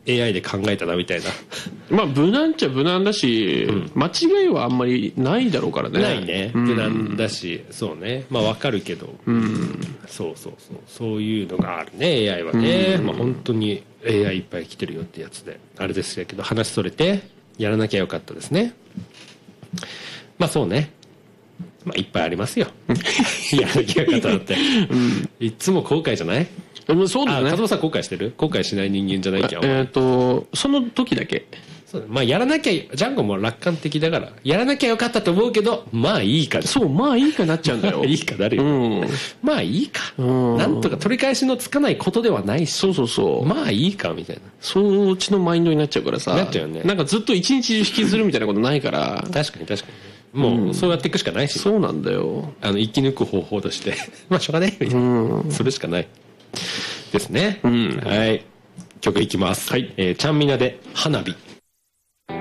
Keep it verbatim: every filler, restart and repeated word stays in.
エーアイ で考えたなみたいな。 まあ無難っちゃ無難だし、うん、間違いはあんまりないだろうからね。 ないね、無難だし、うん、そうね、まあわかるけど、うん、そうそうそう、そういうのがあるね エーアイ はね、うん、まあ本当に エーアイ いっぱい来てるよってやつであれですけど、話それてやらなきゃよかったですね。まあそうね、まあいっぱいありますよやらなきゃよかっただって、うん、いつも後悔じゃない？ そうだね。 風間さん後悔してる？後悔しない人間じゃないけど。 えっとその時だけ。 そうまあやらなきゃ、ジャンゴも楽観的だからやらなきゃよかったと思うけど、まあいいか。 そう、まあいいかなっちゃうんだよ。 いいかなるよ、うん、まあいいか、うん、なんとか取り返しのつかないことではないし、 そうそうそう、 まあいいかみたいな、 そっちのマインドになっちゃうからさ。 なっちゃうよね。 なんかずっと一日中引きずるみたいなことないから。 確かに確かに、もうそうやっていくしかないし、ね、 そうなんだよ。 あの生き抜く方法としてまあしょうがないみたいな、うん、それしかないですね、うん、はい、曲いきます、はい、えー、ちゃんみなで花火。